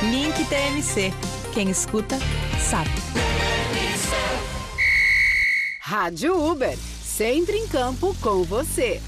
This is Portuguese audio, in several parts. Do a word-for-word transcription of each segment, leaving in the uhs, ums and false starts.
Link T M C. Quem escuta, sabe. Rádio Uber, sempre em campo com você.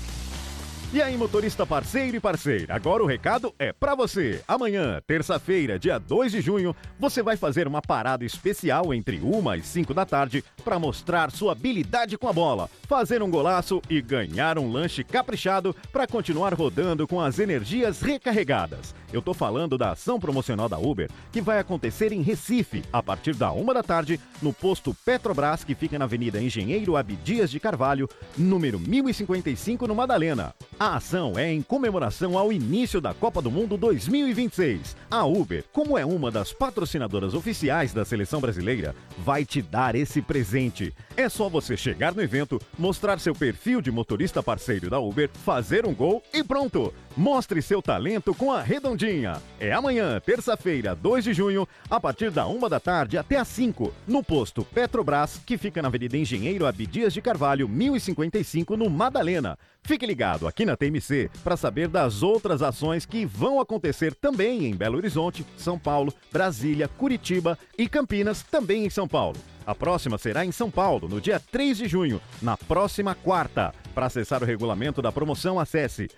E aí, motorista parceiro e parceira, agora o recado é pra você. Amanhã, terça-feira, dia dois de junho, você vai fazer uma parada especial entre uma e cinco da tarde para mostrar sua habilidade com a bola, fazer um golaço e ganhar um lanche caprichado para continuar rodando com as energias recarregadas. Eu tô falando da ação promocional da Uber, que vai acontecer em Recife, a partir da uma da tarde, no posto Petrobras, que fica na Avenida Engenheiro Abdias de Carvalho, número mil e cinquenta e cinco, no Madalena. A ação é em comemoração ao início da Copa do Mundo dois mil e vinte e seis. A Uber, como é uma das patrocinadoras oficiais da seleção brasileira, vai te dar esse presente. É só você chegar no evento, mostrar seu perfil de motorista parceiro da Uber, fazer um gol e pronto! Mostre seu talento com a Redondinha. É amanhã, terça-feira, dois de junho, a partir da uma da tarde até às cinco, no posto Petrobras, que fica na Avenida Engenheiro Abdias de Carvalho, mil e cinquenta e cinco, no Madalena. Fique ligado aqui na T M C para saber das outras ações que vão acontecer também em Belo Horizonte, São Paulo, Brasília, Curitiba e Campinas, também em São Paulo. A próxima será em São Paulo, no dia três de junho, na próxima quarta. Para acessar o regulamento da promoção, acesse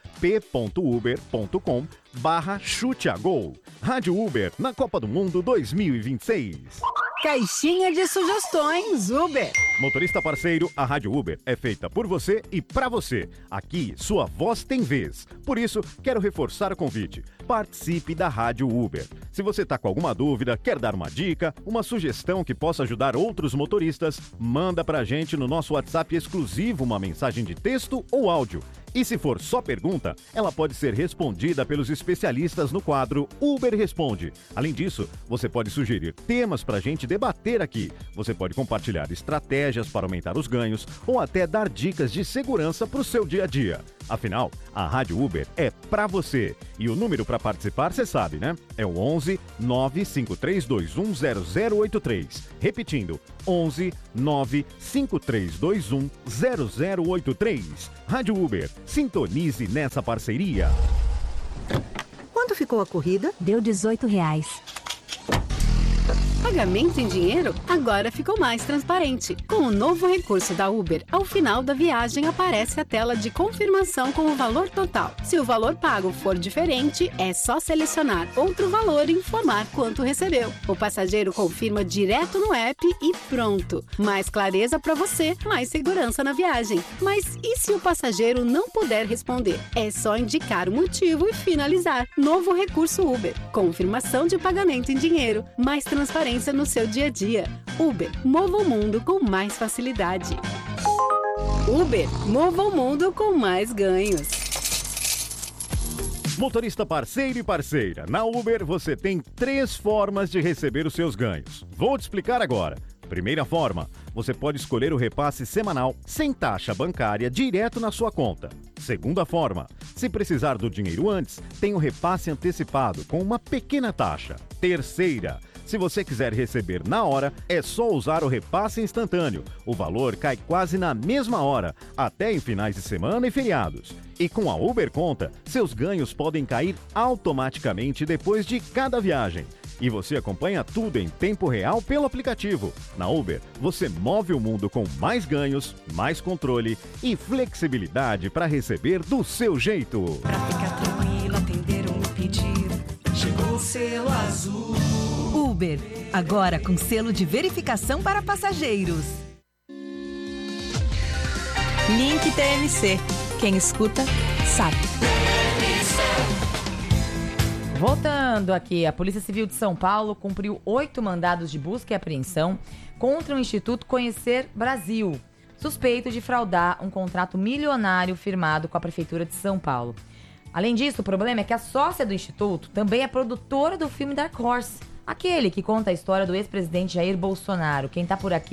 p.uber.com barra chute a gol. Rádio Uber na Copa do Mundo dois mil e vinte e seis. Caixinha de sugestões Uber. Motorista parceiro, a Rádio Uber é feita por você e pra você. Aqui, sua voz tem vez. Por isso, quero reforçar o convite. Participe da Rádio Uber. Se você está com alguma dúvida, quer dar uma dica, uma sugestão que possa ajudar outros motoristas, manda pra gente no nosso WhatsApp exclusivo uma mensagem de texto ou áudio. E se for só pergunta, ela pode ser respondida pelos especialistas no quadro Uber Responde. Além disso, você pode sugerir temas para a gente debater aqui. Você pode compartilhar estratégias para aumentar os ganhos ou até dar dicas de segurança para o seu dia a dia. Afinal, a Rádio Uber é para você. E o número para participar, você sabe, né? É o onze nove cinco três dois um zero zero oito três. Repetindo, onze nove cinco três dois um zero zero oito três. Rádio Uber, sintonize nessa parceria. Quanto ficou a corrida? Deu dezoito reais. Pagamento em dinheiro agora ficou mais transparente. Com o novo recurso da Uber, ao final da viagem aparece a tela de confirmação com o valor total. Se o valor pago for diferente, é só selecionar outro valor e informar quanto recebeu. O passageiro confirma direto no app e pronto. Mais clareza para você, mais segurança na viagem. Mas e se o passageiro não puder responder? É só indicar o motivo e finalizar. Novo recurso Uber. Confirmação de pagamento em dinheiro. Mais transparência no seu dia a dia. Uber, mova o mundo com mais facilidade. Uber, mova o mundo com mais ganhos. Motorista parceiro e parceira, na Uber você tem três formas de receber os seus ganhos. Vou te explicar agora. Primeira forma, você pode escolher o repasse semanal sem taxa bancária direto na sua conta. Segunda forma, se precisar do dinheiro antes, tem o repasse antecipado com uma pequena taxa. Terceira, se você quiser receber na hora, é só usar o repasse instantâneo. O valor cai quase na mesma hora, até em finais de semana e feriados. E com a Uber Conta, seus ganhos podem cair automaticamente depois de cada viagem. E você acompanha tudo em tempo real pelo aplicativo. Na Uber, você move o mundo com mais ganhos, mais controle e flexibilidade para receber do seu jeito. Pra ficar tranquilo, atenderam o pedido. Chegou o selo azul. Uber, agora com selo de verificação para passageiros. Link T M C. Quem escuta, sabe. Voltando aqui, a Polícia Civil de São Paulo cumpriu oito mandados de busca e apreensão contra o Instituto Conhecer Brasil, suspeito de fraudar um contrato milionário firmado com a Prefeitura de São Paulo. Além disso, o problema é que a sócia do Instituto também é produtora do filme Dark Horse, aquele que conta a história do ex-presidente Jair Bolsonaro. Quem tá por aqui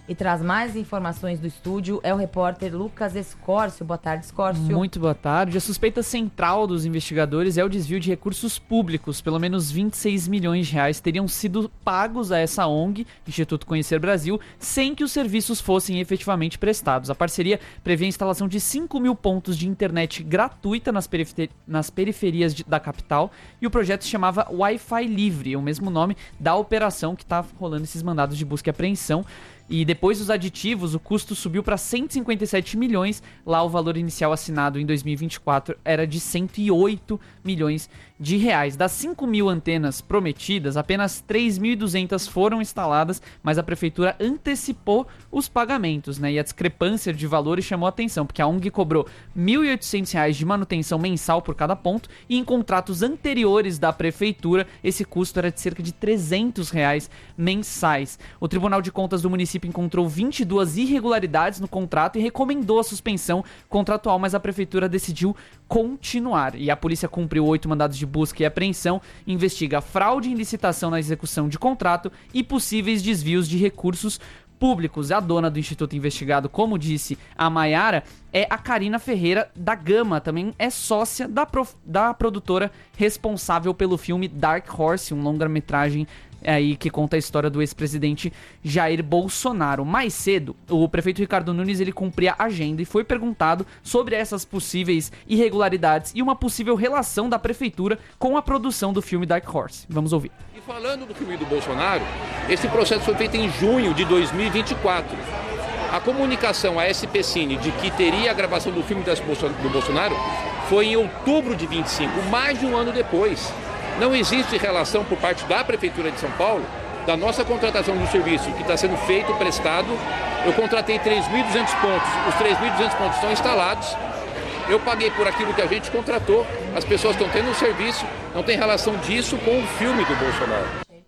E traz mais informações do estúdio é o repórter Lucas Escórcio. Boa tarde, Escórcio. Muito boa tarde. A suspeita central dos investigadores é o desvio de recursos públicos. Pelo menos vinte e seis milhões de reais teriam sido pagos a essa O N G, Instituto Conhecer Brasil, sem que os serviços fossem efetivamente prestados. A parceria prevê a instalação de cinco mil pontos de internet gratuita nas, perifer- nas periferias de, da capital, e o projeto se chamava Wi-Fi Livre, o mesmo nome da operação que está rolando esses mandados de busca e apreensão. E depois dos aditivos, o custo subiu para cento e cinquenta e sete milhões. Lá o valor inicial assinado em dois mil e vinte e quatro era de cento e oito milhões de reais. Das cinco mil antenas prometidas, apenas três mil e duzentas foram instaladas, mas a prefeitura antecipou os pagamentos, né? E a discrepância de valores chamou a atenção, porque a O N G cobrou mil e oitocentos reais de manutenção mensal por cada ponto, e em contratos anteriores da prefeitura, esse custo era de cerca de trezentos reais mensais. O Tribunal de Contas do município encontrou vinte e duas irregularidades no contrato e recomendou a suspensão contratual, mas a prefeitura decidiu continuar. E a polícia cumpriu oito mandados de busca e apreensão, investiga fraude em licitação na execução de contrato e possíveis desvios de recursos públicos. A dona do instituto investigado, como disse a Maiara, é a Karina Ferreira da Gama, também é sócia da, prof... da produtora responsável pelo filme Dark Horse, um longa-metragem aí que conta a história do ex-presidente Jair Bolsonaro. Mais cedo, o prefeito Ricardo Nunes ele cumpria a agenda e foi perguntado sobre essas possíveis irregularidades e uma possível relação da prefeitura com a produção do filme Dark Horse. Vamos ouvir. E falando do filme do Bolsonaro, esse processo foi feito em junho de dois mil e vinte e quatro. A comunicação à S P Cine de que teria a gravação do filme do Bolsonaro foi em outubro de vinte e cinco, mais de um ano depois. Não existe relação por parte da Prefeitura de São Paulo, da nossa contratação do serviço que está sendo feito, prestado. Eu contratei três mil e duzentos pontos, os três mil e duzentos pontos estão instalados. Eu paguei por aquilo que a gente contratou, as pessoas estão tendo o serviço, não tem relação disso com o filme do Bolsonaro.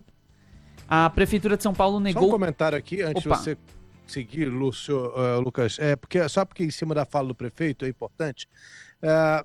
A Prefeitura de São Paulo negou... Só um comentário aqui, antes Opa. de você seguir, Lúcio, uh, Lucas, é porque, só porque em cima da fala do prefeito é importante, uh,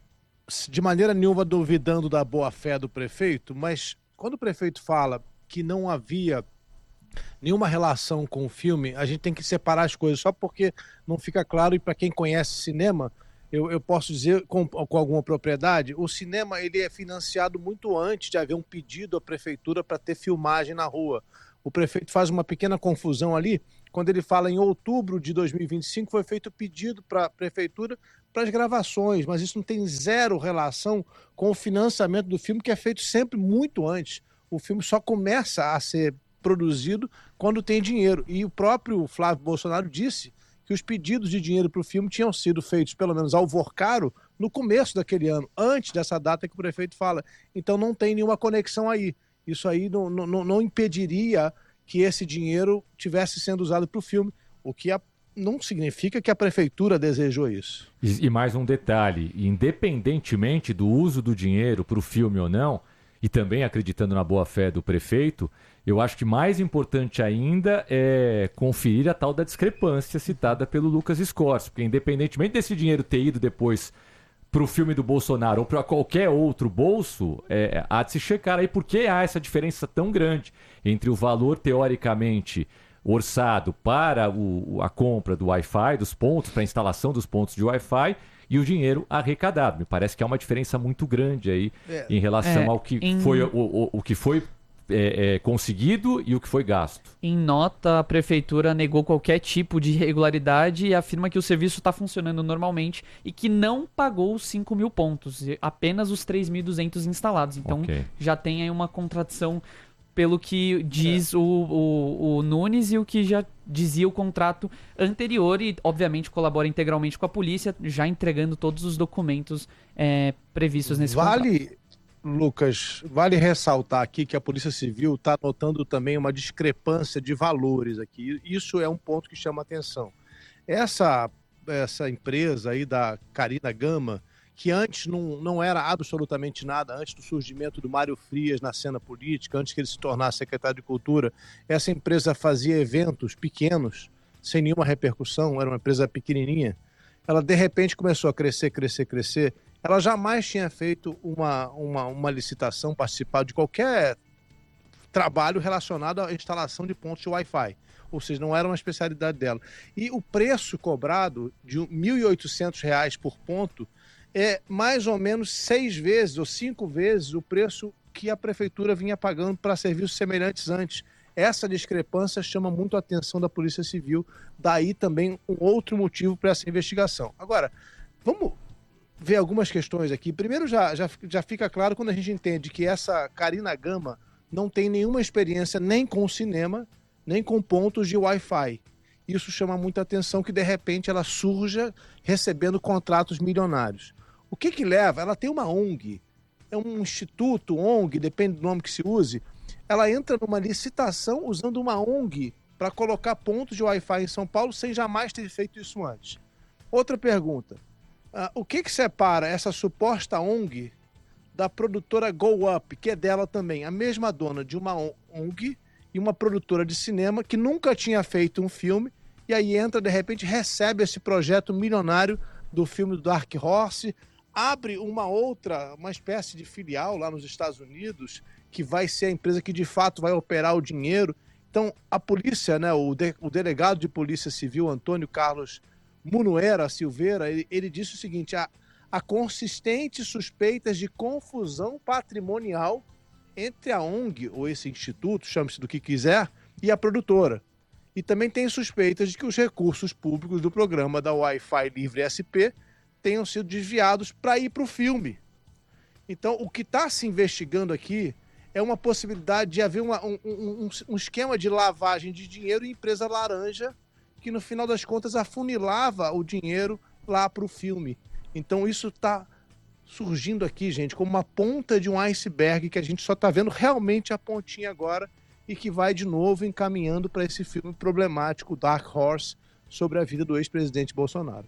de maneira nenhuma duvidando da boa-fé do prefeito, mas quando o prefeito fala que não havia nenhuma relação com o filme, a gente tem que separar as coisas, só porque não fica claro, e para quem conhece cinema, eu, eu posso dizer com, com alguma propriedade, o cinema ele é financiado muito antes de haver um pedido à prefeitura para ter filmagem na rua. O prefeito faz uma pequena confusão ali, quando ele fala em outubro de dois mil e vinte e cinco, foi feito pedido para a prefeitura para as gravações, mas isso não tem zero relação com o financiamento do filme, que é feito sempre muito antes. O filme só começa a ser produzido quando tem dinheiro. E o próprio Flávio Bolsonaro disse que os pedidos de dinheiro para o filme tinham sido feitos, pelo menos ao Vorcaro, no começo daquele ano, antes dessa data que o prefeito fala. Então não tem nenhuma conexão aí. Isso aí não, não, não impediria que esse dinheiro tivesse sendo usado para o filme, o que a, não significa que a prefeitura desejou isso. E, e mais um detalhe, independentemente do uso do dinheiro para o filme ou não, e também acreditando na boa-fé do prefeito, eu acho que mais importante ainda é conferir a tal da discrepância citada pelo Lucas Escórcio, porque independentemente desse dinheiro ter ido depois para o filme do Bolsonaro ou para qualquer outro bolso, é, há de se checar aí por que há essa diferença tão grande entre o valor teoricamente orçado para o, a compra do Wi-Fi, dos pontos, para a instalação dos pontos de Wi-Fi, e o dinheiro arrecadado. Me parece que há uma diferença muito grande aí é. em relação é, ao que em... foi, o, o, o que foi é, é, conseguido e o que foi gasto. Em nota, a prefeitura negou qualquer tipo de irregularidade e afirma que o serviço está funcionando normalmente e que não pagou os cinco mil pontos, apenas os três mil e duzentos instalados. Então okay. já tem aí uma contradição pelo que diz é. o, o, o Nunes e o que já dizia o contrato anterior, e obviamente colabora integralmente com a polícia, já entregando todos os documentos é, previstos nesse vale, contrato. Lucas, vale ressaltar aqui que a Polícia Civil está notando também uma discrepância de valores aqui. Isso é um ponto que chama atenção. Essa, essa empresa aí da Karina Gama, que antes não, não era absolutamente nada, antes do surgimento do Mário Frias na cena política, antes que ele se tornasse secretário de Cultura, essa empresa fazia eventos pequenos, sem nenhuma repercussão, era uma empresa pequenininha. Ela, de repente, começou a crescer, crescer, crescer. Ela jamais tinha feito uma, uma, uma licitação, participado de qualquer trabalho relacionado à instalação de pontos de Wi-Fi. ou seja, não era uma especialidade dela. E o preço cobrado de mil e oitocentos reais por ponto é mais ou menos seis vezes ou cinco vezes o preço que a prefeitura vinha pagando para serviços semelhantes antes. Essa discrepância chama muito a atenção da Polícia Civil, daí também um outro motivo para essa investigação. Agora, vamos ver algumas questões aqui. Primeiro, já, já, já fica claro quando a gente entende que essa Karina Gama não tem nenhuma experiência nem com cinema, nem com pontos de Wi-Fi. Isso chama muita atenção que, de repente, ela surja recebendo contratos milionários. O que que leva? Ela tem uma O N G, é um instituto, O N G, depende do nome que se use. Ela entra numa licitação usando uma O N G para colocar pontos de Wi-Fi em São Paulo sem jamais ter feito isso antes. Outra pergunta. Uh, o que que separa essa suposta O N G da produtora Go Up, que é dela também, a mesma dona de uma O N G e uma produtora de cinema que nunca tinha feito um filme, e aí entra, de repente, recebe esse projeto milionário do filme do Dark Horse, abre uma outra, uma espécie de filial lá nos Estados Unidos, que vai ser a empresa que de fato vai operar o dinheiro. Então, a polícia, né, o, de, o delegado de Polícia Civil, Antônio Carlos Munuera Silveira, ele, ele disse o seguinte: a, a consistentes suspeitas de confusão patrimonial entre a O N G, ou esse instituto, chame-se do que quiser, e a produtora. E também tem suspeitas de que os recursos públicos do programa da Wi-Fi Livre S P tenham sido desviados para ir para o filme. Então, o que está se investigando aqui é uma possibilidade de haver uma, um, um, um esquema de lavagem de dinheiro em empresa laranja, que no final das contas afunilava o dinheiro lá para o filme. Então isso está surgindo aqui, gente, como uma ponta de um iceberg que a gente só está vendo realmente a pontinha agora e que vai de novo encaminhando para esse filme problemático, Dark Horse, sobre a vida do ex-presidente Bolsonaro.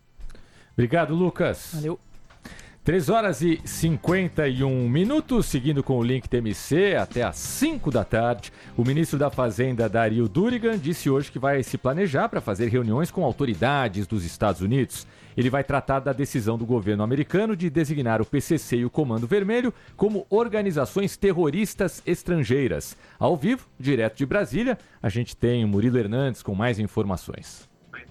Obrigado, Lucas. Valeu. três horas e cinquenta e um minutos, seguindo com o link T M C até às cinco da tarde. O ministro da Fazenda, Dario Durigan, disse hoje que vai se planejar para fazer reuniões com autoridades dos Estados Unidos. Ele vai tratar da decisão do governo americano de designar o P C C e o Comando Vermelho como organizações terroristas estrangeiras. Ao vivo, direto de Brasília, a gente tem o Murilo Hernandes com mais informações.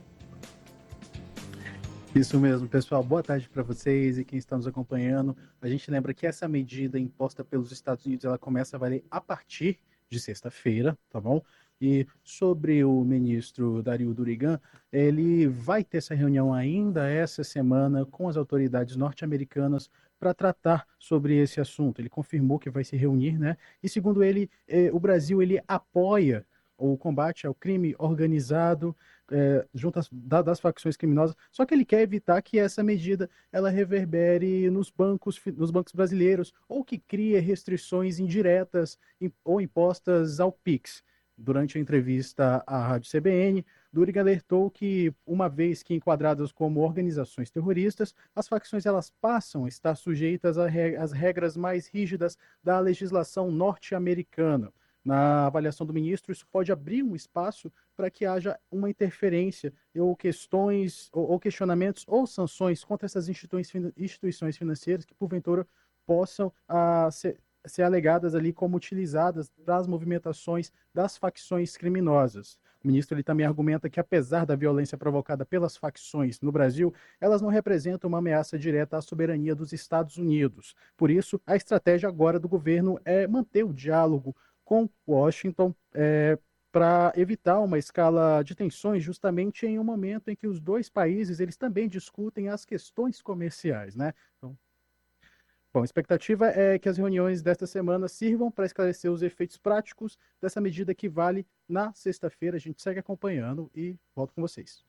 Isso mesmo, pessoal. Boa tarde para vocês e quem está nos acompanhando. A gente lembra que essa medida imposta pelos Estados Unidos, ela começa a valer a partir de sexta-feira, tá bom? E sobre o ministro Dario Durigan, ele vai ter essa reunião ainda essa semana com as autoridades norte-americanas para tratar sobre esse assunto. Ele confirmou que vai se reunir, né? E segundo ele, eh, o Brasil ele apoia o combate ao crime organizado, é, junto às, das facções criminosas, só que ele quer evitar que essa medida ela reverbere nos bancos, nos bancos brasileiros, ou que crie restrições indiretas ou impostas ao Pix. Durante a entrevista à Rádio C B N, Durigan alertou que, uma vez que enquadradas como organizações terroristas, as facções elas passam a estar sujeitas às regras mais rígidas da legislação norte-americana. Na avaliação do ministro, isso pode abrir um espaço para que haja uma interferência ou questões, ou, ou questionamentos ou sanções contra essas instituições, instituições financeiras que, porventura, possam ah, ser, ser alegadas ali como utilizadas das movimentações das facções criminosas. O ministro ele também argumenta que, apesar da violência provocada pelas facções no Brasil, elas não representam uma ameaça direta à soberania dos Estados Unidos. Por isso, a estratégia agora do governo é manter o diálogo com Washington é, para evitar uma escala de tensões justamente em um momento em que os dois países eles também discutem as questões comerciais, né? Então, bom, a expectativa é que as reuniões desta semana sirvam para esclarecer os efeitos práticos dessa medida que vale na sexta-feira. A gente segue acompanhando e volto com vocês.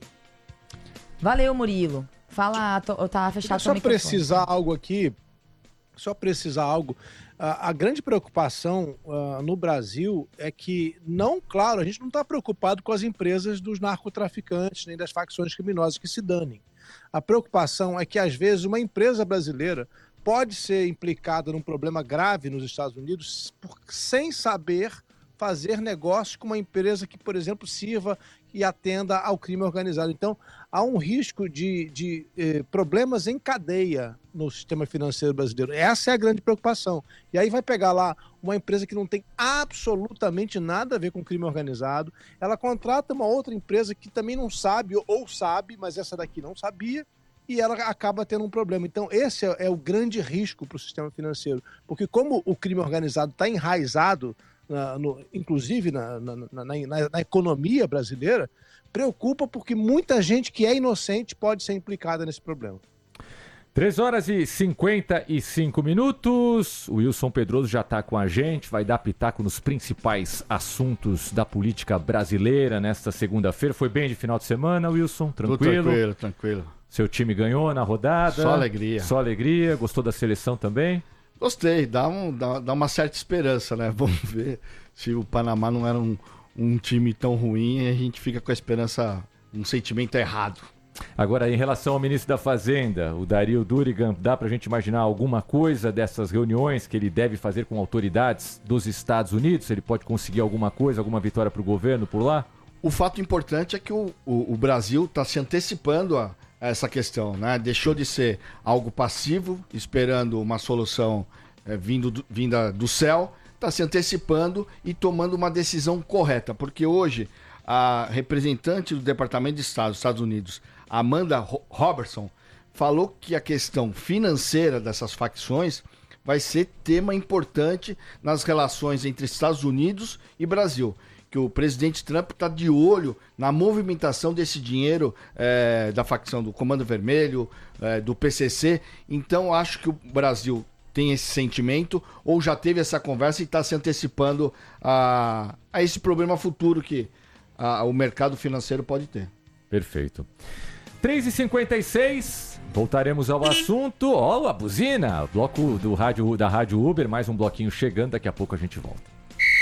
Valeu, Murilo. Fala, tô, tá fechado. Só precisar algo aqui, só precisar algo. A, a grande preocupação uh, no Brasil é que, não, claro, a gente não está preocupado com as empresas dos narcotraficantes nem das facções criminosas que se danem. A preocupação é que, às vezes, uma empresa brasileira pode ser implicada num problema grave nos Estados Unidos por, sem saber fazer negócios com uma empresa que, por exemplo, sirva e atenda ao crime organizado. Então, há um risco de, de eh, problemas em cadeia no sistema financeiro brasileiro. Essa é a grande preocupação. E aí vai pegar lá uma empresa que não tem absolutamente nada a ver com crime organizado, ela contrata uma outra empresa que também não sabe, ou sabe, mas essa daqui não sabia, e ela acaba tendo um problema. Então, esse é, é o grande risco para o sistema financeiro, porque como o crime organizado está enraizado, na, no, inclusive na, na, na, na, na economia brasileira, preocupa porque muita gente que é inocente pode ser implicada nesse problema. três horas e cinquenta e cinco minutos. O Wilson Pedroso já está com a gente, vai dar pitaco nos principais assuntos da política brasileira nesta segunda-feira. Foi bem de final de semana, Wilson? Tranquilo? Tudo tranquilo, tranquilo. Seu time ganhou na rodada? Só alegria. Só alegria. Gostou da seleção também? Gostei, dá, um, dá, dá uma certa esperança, né? Vamos ver se o Panamá não era um, um time tão ruim e a gente fica com a esperança, um sentimento errado. Agora, em relação ao ministro da Fazenda, o Dario Durigan, dá pra gente imaginar alguma coisa dessas reuniões que ele deve fazer com autoridades dos Estados Unidos? Ele pode conseguir alguma coisa, alguma vitória pro governo por lá? O fato importante é que o, o, o Brasil está se antecipando a essa questão, né? Deixou de ser algo passivo, esperando uma solução é, vindo do, vinda do céu, está se antecipando e tomando uma decisão correta, porque hoje a representante do Departamento de Estado dos Estados Unidos, Amanda Robertson, falou que a questão financeira dessas facções vai ser tema importante nas relações entre Estados Unidos e Brasil, que o presidente Trump está de olho na movimentação desse dinheiro é, da facção do Comando Vermelho, é, do P C C. Então, acho que o Brasil tem esse sentimento ou já teve essa conversa e está se antecipando a, a esse problema futuro que a, o mercado financeiro pode ter. Perfeito. três e cinquenta e seis, voltaremos ao assunto. Ó, oh, a buzina, bloco do rádio, da Rádio Uber, mais um bloquinho chegando, daqui a pouco a gente volta.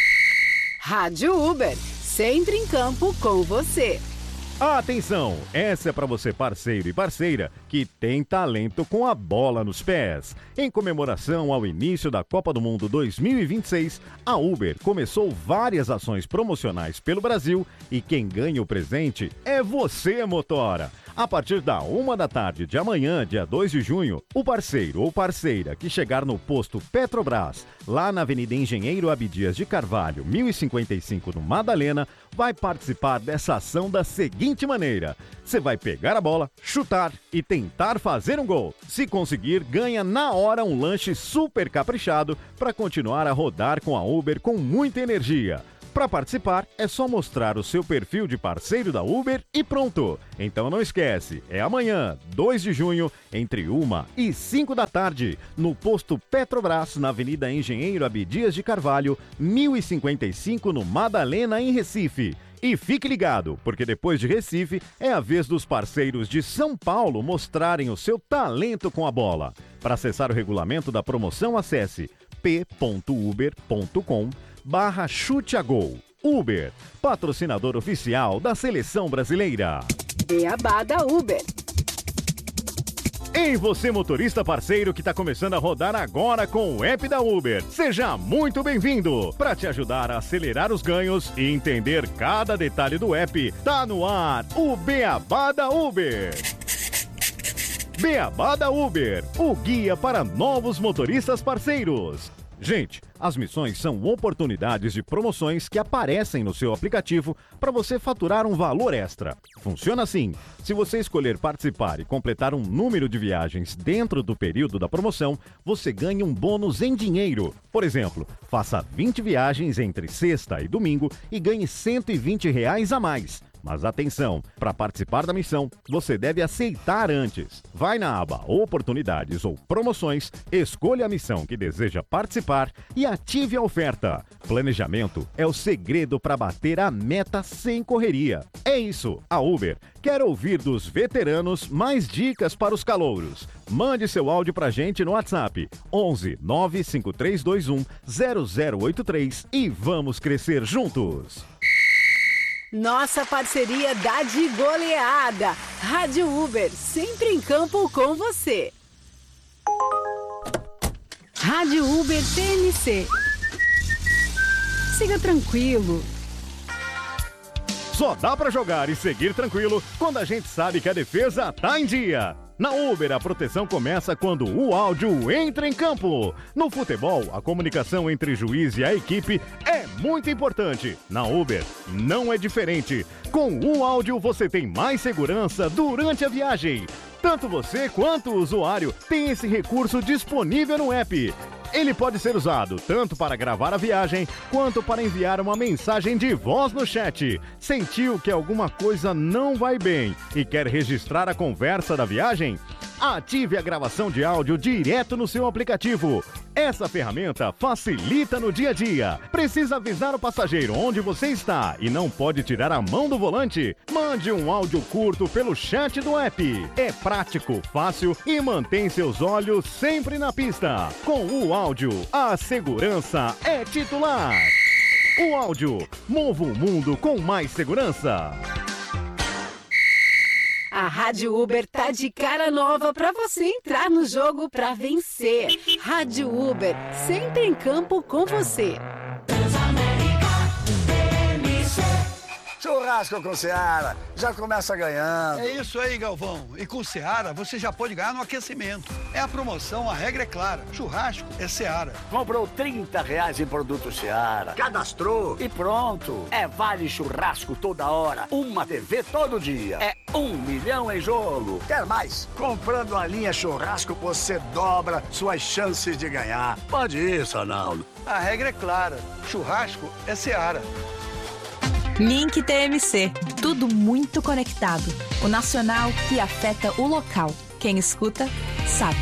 Rádio Uber, sempre em campo com você. Atenção, essa é para você parceiro e parceira que tem talento com a bola nos pés. Em comemoração ao início da Copa do Mundo dois mil e vinte e seis, a Uber começou várias ações promocionais pelo Brasil e quem ganha o presente é você, motora. A partir da uma da tarde de amanhã, dia dois de junho, o parceiro ou parceira que chegar no posto Petrobras, lá na Avenida Engenheiro Abdias de Carvalho, mil e cinquenta e cinco, no Madalena, vai participar dessa ação da seguinte maneira: você vai pegar a bola, chutar e tentar fazer um gol. Se conseguir, ganha na hora um lanche super caprichado para continuar a rodar com a Uber com muita energia. Para participar, é só mostrar o seu perfil de parceiro da Uber e pronto. Então não esquece, é amanhã, dois de junho, entre uma e cinco da tarde, no posto Petrobras, na Avenida Engenheiro Abdias de Carvalho, mil e cinquenta e cinco, no Madalena, em Recife. E fique ligado, porque depois de Recife, é a vez dos parceiros de São Paulo mostrarem o seu talento com a bola. Para acessar o regulamento da promoção, acesse p ponto uber ponto com barra chute a gol. Uber, patrocinador oficial da Seleção Brasileira. Beabá da Uber. Ei, você motorista parceiro que está começando a rodar agora com o app da Uber. Seja muito bem-vindo! Para te ajudar a acelerar os ganhos e entender cada detalhe do app, tá no ar o Beabá da Uber. Beabá da Uber, o guia para novos motoristas parceiros. Gente, as missões são oportunidades de promoções que aparecem no seu aplicativo para você faturar um valor extra. Funciona assim: se você escolher participar e completar um número de viagens dentro do período da promoção, você ganha um bônus em dinheiro. Por exemplo, faça vinte viagens entre sexta e domingo e ganhe cento e vinte reais a mais. Mas atenção, para participar da missão, você deve aceitar antes. Vai na aba Oportunidades ou Promoções, escolha a missão que deseja participar e ative a oferta. Planejamento é o segredo para bater a meta sem correria. É isso, a Uber quer ouvir dos veteranos mais dicas para os calouros. Mande seu áudio pra gente no WhatsApp onze nove cinco três dois um zero zero oito três e vamos crescer juntos. Nossa parceria dá de goleada. Rádio Uber, sempre em campo com você. Rádio Uber T N C. siga tranquilo. Só dá pra jogar e seguir tranquilo quando a gente sabe que a defesa tá em dia. Na Uber, a proteção começa quando o áudio entra em campo. No futebol, a comunicação entre juiz e a equipe é muito importante. Na Uber, não é diferente. Com o áudio, você tem mais segurança durante a viagem. Tanto você quanto o usuário tem esse recurso disponível no app. Ele pode ser usado tanto para gravar a viagem, quanto para enviar uma mensagem de voz no chat. Sentiu que alguma coisa não vai bem e quer registrar a conversa da viagem? Ative a gravação de áudio direto no seu aplicativo. Essa ferramenta facilita no dia a dia. Precisa avisar o passageiro onde você está e não pode tirar a mão do volante? Mande um áudio curto pelo chat do app. É prático, fácil e mantém seus olhos sempre na pista. Com o áudio, a segurança é titular. O áudio, mova o mundo com mais segurança. A Rádio Uber tá de cara nova pra você entrar no jogo pra vencer. Rádio Uber, sempre em campo com você. Churrasco com Seara, já começa ganhando. É isso aí, Galvão. E com Seara, você já pode ganhar no aquecimento. É a promoção, a regra é clara. Churrasco é Seara. Comprou trinta reais em produto Seara, cadastrou e pronto. É vale churrasco toda hora, uma T V todo dia. É um milhão em jogo. Quer mais? Comprando a linha churrasco, você dobra suas chances de ganhar. Pode ir, Sonaldo. A regra é clara. Churrasco é Seara. Link T M C. Tudo muito conectado. O nacional que afeta o local. Quem escuta, sabe.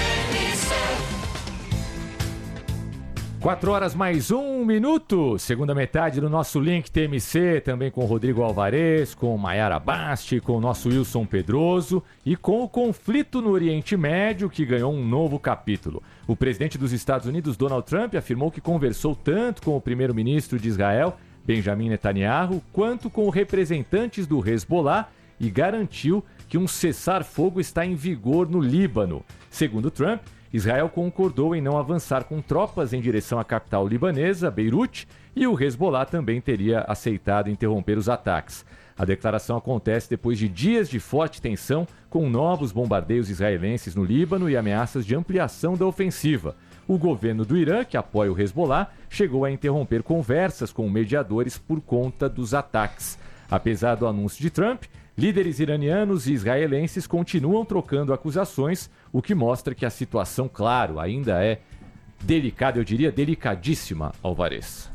Quatro horas mais um minuto. Segunda metade do nosso Link T M C. Também com o Rodrigo Alvarez, com Maiara Basti, com o nosso Wilson Pedroso e com o conflito no Oriente Médio, que ganhou um novo capítulo. O presidente dos Estados Unidos, Donald Trump, afirmou que conversou tanto com o primeiro-ministro de Israel, Benjamin Netanyahu, quanto com representantes do Hezbollah e garantiu que um cessar-fogo está em vigor no Líbano. Segundo Trump, Israel concordou em não avançar com tropas em direção à capital libanesa, Beirute, e o Hezbollah também teria aceitado interromper os ataques. A declaração acontece depois de dias de forte tensão, com novos bombardeios israelenses no Líbano e ameaças de ampliação da ofensiva. O governo do Irã, que apoia o Hezbollah, chegou a interromper conversas com mediadores por conta dos ataques. Apesar do anúncio de Trump, líderes iranianos e israelenses continuam trocando acusações, o que mostra que a situação, claro, ainda é delicada, eu diria delicadíssima, Alvarez.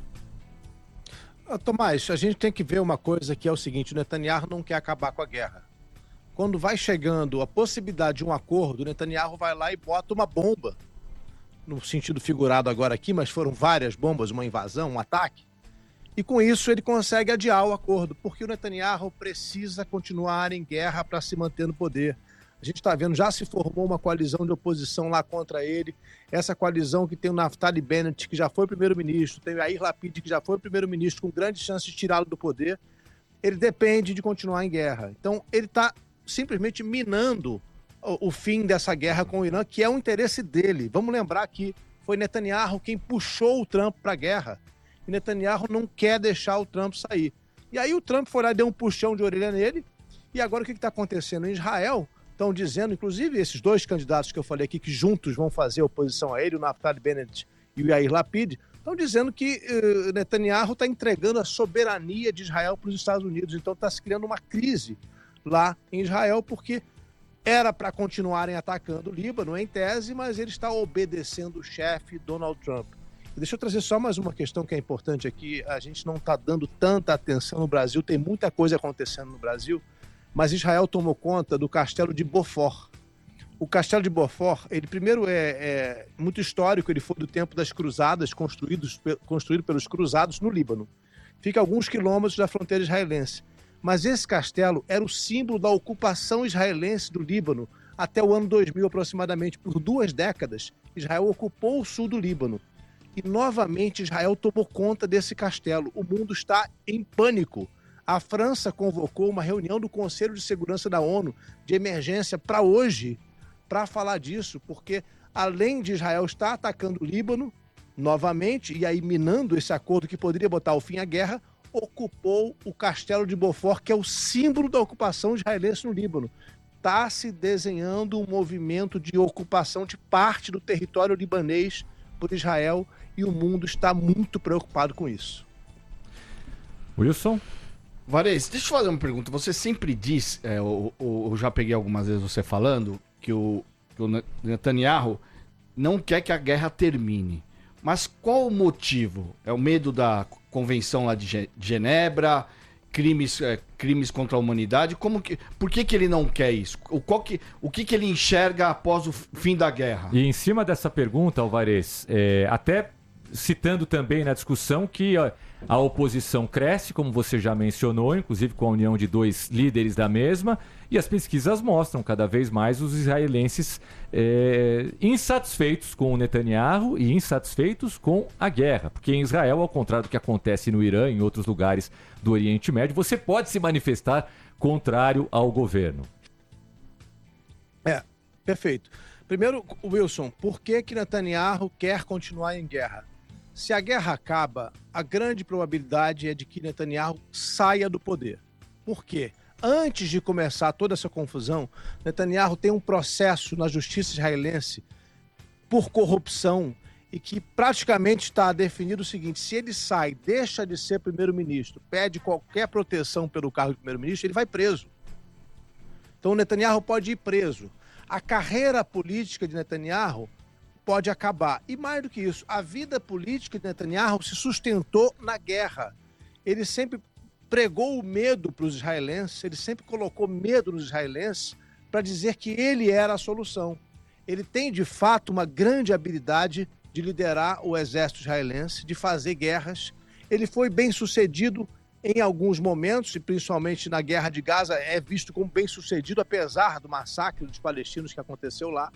Ah, Tomás, a gente tem que ver uma coisa que é o seguinte: o Netanyahu não quer acabar com a guerra. Quando vai chegando a possibilidade de um acordo, o Netanyahu vai lá e bota uma bomba. No sentido figurado agora aqui, mas foram várias bombas, uma invasão, um ataque. E com isso ele consegue adiar o acordo, porque o Netanyahu precisa continuar em guerra para se manter no poder. A gente está vendo, já se formou uma coalizão de oposição lá contra ele. Essa coalizão que tem o Naftali Bennett, que já foi primeiro-ministro, tem o Yair Lapid, que já foi primeiro-ministro, com grande chance de tirá-lo do poder. Ele depende de continuar em guerra. Então ele está simplesmente minando o fim dessa guerra com o Irã, que é um interesse dele. Vamos lembrar que foi Netanyahu quem puxou o Trump para a guerra. E Netanyahu não quer deixar o Trump sair. E aí o Trump foi lá e deu um puxão de orelha nele. E agora o que está acontecendo? Em Israel, estão dizendo, inclusive esses dois candidatos que eu falei aqui, que juntos vão fazer oposição a ele, o Naftali Bennett e o Yair Lapid, estão dizendo que uh, Netanyahu está entregando a soberania de Israel para os Estados Unidos. Então está se criando uma crise lá em Israel, porque era para continuarem atacando o Líbano, em tese, mas ele está obedecendo o chefe Donald Trump. E deixa eu trazer só mais uma questão que é importante aqui. A gente não está dando tanta atenção no Brasil, tem muita coisa acontecendo no Brasil, mas Israel tomou conta do castelo de Beaufort. O castelo de Beaufort, ele primeiro é, é muito histórico, ele foi do tempo das cruzadas, construídos, construído pelos cruzados no Líbano. Fica a alguns quilômetros da fronteira israelense. Mas esse castelo era o símbolo da ocupação israelense do Líbano até o ano dois mil, aproximadamente. Por duas décadas, Israel ocupou o sul do Líbano. E, novamente, Israel tomou conta desse castelo. O mundo está em pânico. A França convocou uma reunião do Conselho de Segurança da ONU de emergência para hoje, para falar disso, porque, além de Israel estar atacando o Líbano, novamente, e aí minando esse acordo que poderia botar o fim à guerra, ocupou o castelo de Beaufort, que é o símbolo da ocupação israelense no Líbano. Está se desenhando um movimento de ocupação de parte do território libanês por Israel e o mundo está muito preocupado com isso. Wilson? Varese, deixa eu fazer uma pergunta. Você sempre diz, é, eu, eu, eu já peguei algumas vezes você falando, que o, que o Netanyahu não quer que a guerra termine. Mas qual o motivo? É o medo da convenção lá de Genebra, crimes, é, crimes contra a humanidade? Como que, por que, que ele não quer isso? O, qual que, o que, que ele enxerga após o fim da guerra? E em cima dessa pergunta, Alvarez, é, até citando também na discussão que a, a oposição cresce, como você já mencionou, inclusive com a união de dois líderes da mesma, e as pesquisas mostram cada vez mais os israelenses é, insatisfeitos com o Netanyahu e insatisfeitos com a guerra. Porque em Israel, ao contrário do que acontece no Irã e em outros lugares do Oriente Médio, você pode se manifestar contrário ao governo. É, perfeito. Primeiro, Wilson, por que que Netanyahu quer continuar em guerra? Se a guerra acaba, a grande probabilidade é de que Netanyahu saia do poder. Por quê? Antes de começar toda essa confusão, Netanyahu tem um processo na justiça israelense por corrupção e que praticamente está definido o seguinte: se ele sai, deixa de ser primeiro-ministro, pede qualquer proteção pelo cargo de primeiro-ministro, ele vai preso. Então o Netanyahu pode ir preso. A carreira política de Netanyahu pode acabar. E mais do que isso, a vida política de Netanyahu se sustentou na guerra. Ele sempre pregou o medo para os israelenses, ele sempre colocou medo nos israelenses para dizer que ele era a solução. Ele tem, de fato, uma grande habilidade de liderar o exército israelense, de fazer guerras. Ele foi bem sucedido em alguns momentos, e principalmente na Guerra de Gaza, é visto como bem sucedido, apesar do massacre dos palestinos que aconteceu lá.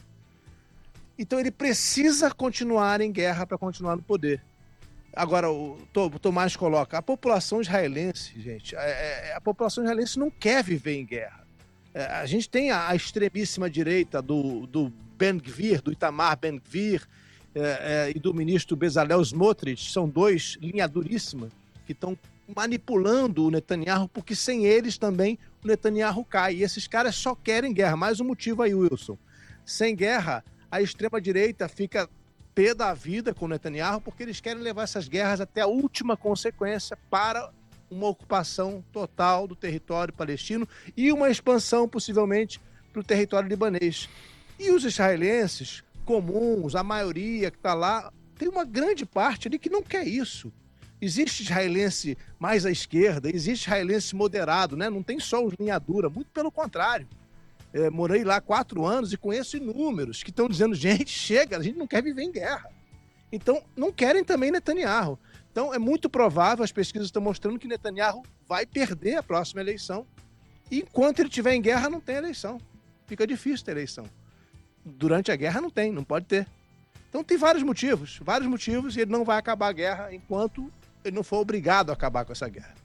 Então ele precisa continuar em guerra para continuar no poder. Agora, o Tomás coloca, a população israelense, gente, é, é, a população israelense não quer viver em guerra. É, a gente tem a, a extremíssima direita do, do Ben-Gvir, do Itamar Ben-Gvir, é, é, e do ministro Bezalel Smotrich, são dois linha duríssima, que estão manipulando o Netanyahu, porque sem eles também o Netanyahu cai. E esses caras só querem guerra. Mais um motivo aí, Wilson. Sem guerra, a extrema-direita fica pé da vida com o Netanyahu, porque eles querem levar essas guerras até a última consequência para uma ocupação total do território palestino e uma expansão, possivelmente, para o território libanês. E os israelenses comuns, a maioria que está lá, tem uma grande parte ali que não quer isso. Existe israelense mais à esquerda, existe israelense moderado, né? Não tem só os linha dura, muito pelo contrário. É, morei lá quatro anos e conheço inúmeros que estão dizendo, gente, chega, a gente não quer viver em guerra. Então, não querem também Netanyahu. Então, é muito provável, as pesquisas estão mostrando que Netanyahu vai perder a próxima eleição. E enquanto ele estiver em guerra, não tem eleição. Fica difícil ter eleição. Durante a guerra não tem, não pode ter. Então, tem vários motivos, vários motivos, e ele não vai acabar a guerra enquanto ele não for obrigado a acabar com essa guerra.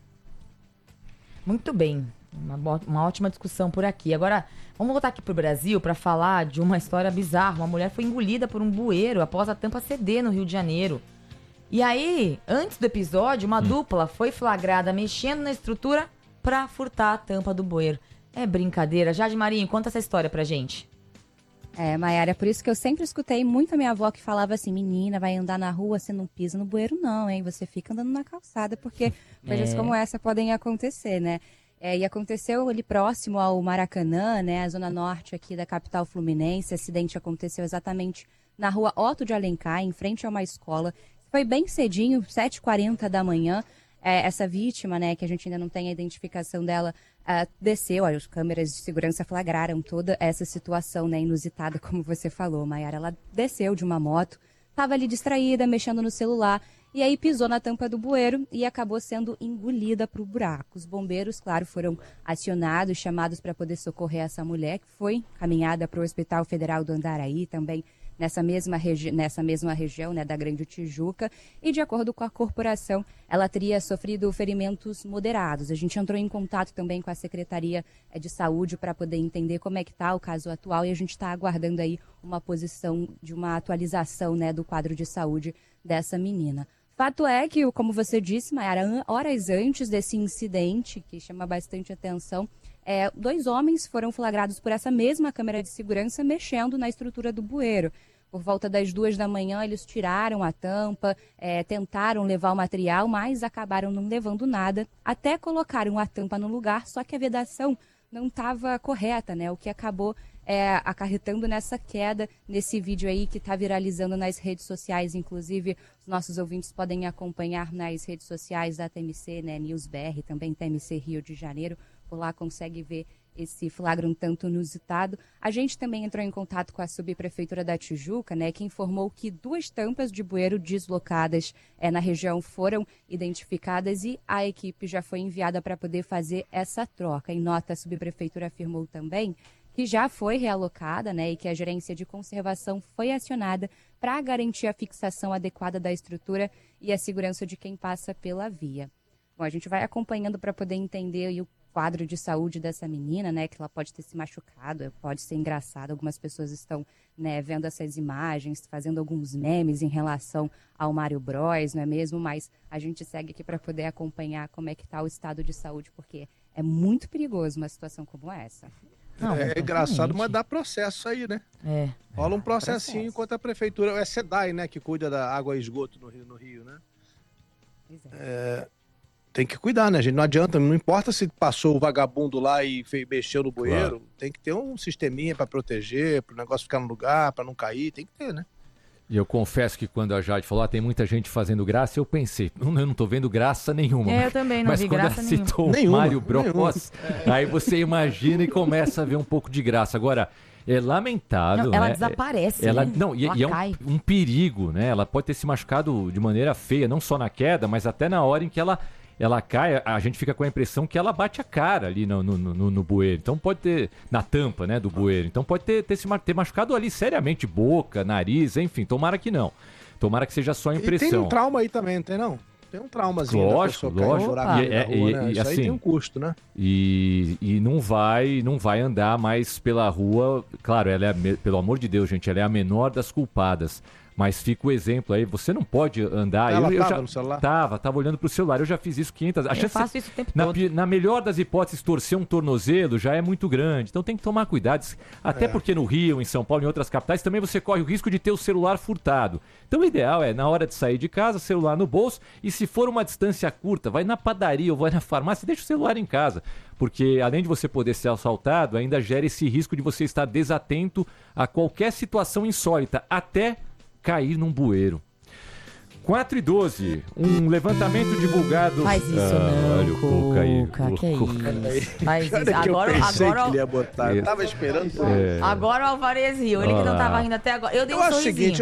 Muito bem. Uma, uma ótima discussão por aqui. Agora, vamos voltar aqui pro Brasil para falar de uma história bizarra. Uma mulher foi engolida por um bueiro após a tampa ceder no Rio de Janeiro. E aí, antes do episódio, uma hum. dupla foi flagrada mexendo na estrutura para furtar a tampa do bueiro. É brincadeira. Jade Marinho, conta essa história pra gente. É, Maiara, é por isso que eu sempre escutei muito a minha avó que falava assim, menina, vai andar na rua, você não pisa no bueiro não, hein? Você fica andando na calçada, porque coisas é. como essa podem acontecer, né? É, e aconteceu ali próximo ao Maracanã, né, a zona norte aqui da capital fluminense. O acidente aconteceu exatamente na rua Otto de Alencar, em frente a uma escola. Foi bem cedinho, sete e quarenta da manhã. É, essa vítima, né, que a gente ainda não tem a identificação dela, uh, desceu. As câmeras de segurança flagraram toda essa situação, né, inusitada, como você falou, Maiara. Ela desceu de uma moto, estava ali distraída, mexendo no celular, e aí pisou na tampa do bueiro e acabou sendo engolida para o buraco. Os bombeiros, claro, foram acionados, chamados para poder socorrer essa mulher, que foi caminhada para o Hospital Federal do Andaraí, também nessa mesma, regi- nessa mesma região, né, da Grande Tijuca. E de acordo com a corporação, ela teria sofrido ferimentos moderados. A gente entrou em contato também com a Secretaria de Saúde para poder entender como é que está o caso atual, e a gente está aguardando aí uma posição de uma atualização, né, do quadro de saúde dessa menina. Fato é que, como você disse, Mayara, horas antes desse incidente, que chama bastante atenção, é, dois homens foram flagrados por essa mesma câmera de segurança mexendo na estrutura do bueiro. Por volta das duas da manhã, eles tiraram a tampa, é, tentaram levar o material, mas acabaram não levando nada, até colocaram a tampa no lugar, só que a vedação não estava correta, né? O que acabou é, acarretando nessa queda, nesse vídeo aí que está viralizando nas redes sociais. Inclusive, os nossos ouvintes podem acompanhar nas redes sociais da T M C, né? News B R, também T M C Rio de Janeiro. Por lá consegue ver esse flagra um tanto inusitado. A gente também entrou em contato com a subprefeitura da Tijuca, né, que informou que duas tampas de bueiro deslocadas é, na região foram identificadas e a equipe já foi enviada para poder fazer essa troca. Em nota, a subprefeitura afirmou também que já foi realocada, né, e que a gerência de conservação foi acionada para garantir a fixação adequada da estrutura e a segurança de quem passa pela via. Bom, a gente vai acompanhando para poder entender aí o quadro de saúde dessa menina, né, que ela pode ter se machucado, pode ser engraçado. Algumas pessoas estão, né, vendo essas imagens, fazendo alguns memes em relação ao Mário Bros, não é mesmo? Mas a gente segue aqui para poder acompanhar como é que está o estado de saúde, porque é muito perigoso uma situação como essa. Não, é engraçado, mas dá processo aí, né? É. Rola um processinho contra a prefeitura. É SEDAI, né, que cuida da água e esgoto no Rio, no Rio, né? É, tem que cuidar, né, gente? Não adianta, não importa se passou o vagabundo lá e fez, mexeu no bueiro, claro. Tem que ter um sisteminha para proteger, para o negócio ficar no lugar, para não cair, tem que ter, né? E eu confesso que quando a Jade falou, ah, tem muita gente fazendo graça, eu pensei, eu não tô vendo graça nenhuma. É, eu também não mas vi quando graça ela citou nenhuma. o Mário Nenhuma, Bros, nenhuma. aí você imagina e começa a ver um pouco de graça. Agora, é lamentável, não, ela né? desaparece, ela, né? Não, e, ela e é cai. um, um perigo, né? Ela pode ter se machucado de maneira feia, não só na queda, mas até na hora em que ela... ela cai, a gente fica com a impressão que ela bate a cara ali no, no, no, no bueiro. Então pode ter, na tampa, né, do bueiro. Então pode ter, ter, se, ter machucado ali seriamente boca, nariz, enfim, tomara que não. Tomara que seja só a impressão. E tem um trauma aí também, não tem não? Tem um traumazinho. Lógico, lógico. E, e, é, rua, e, né? e, Isso assim, aí tem um custo, né? E, e não vai não vai andar mais pela rua. Claro, ela é, pelo amor de Deus, gente, ela é a menor das culpadas. Mas fica o exemplo aí, você não pode andar... Ela eu, eu tava já, no celular? Tava, tava olhando pro celular, eu já fiz isso quinhentas... Eu faço isso o tempo na, todo. Na melhor das hipóteses, torcer um tornozelo já é muito grande, então tem que tomar cuidado. Até É. porque no Rio, em São Paulo, em outras capitais, também você corre o risco de ter o celular furtado. Então o ideal é, na hora de sair de casa, celular no bolso, e se for uma distância curta, vai na padaria ou vai na farmácia, deixa o celular em casa. Porque além de você poder ser assaltado, ainda gera esse risco de você estar desatento a qualquer situação insólita, até cair num bueiro. quatro e doze, um levantamento divulgado... Faz isso ah, não, olha o Cuca aí. Cuca, o que é Cuca. isso? Faz isso. Olha que Agora, eu pensei agora, que ele ia botar. Eu tava esperando. É. agora o Alvarez riu. Ele que não Olha tava lá. rindo até agora. Eu dei Eu um acho o sorrisinho. seguinte,